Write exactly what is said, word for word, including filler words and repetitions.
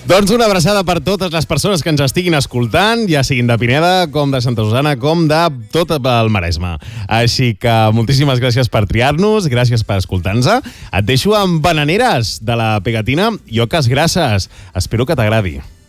Doncs una abraçada per totes les persones que ens estiguin escoltant, ja siguin de Pineda, com de Santa Susana, com de tot el Maresme. Així que moltíssimes gràcies per triar-nos, gràcies per escoltar-nos. Et deixo amb Bananeres, de la Pegatina, i Oques Grasses. Espero que t'agradi.